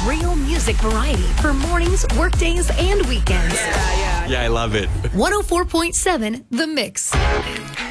real music variety for mornings, workdays, and weekends. Yeah, I love it. 104.7 The Mix.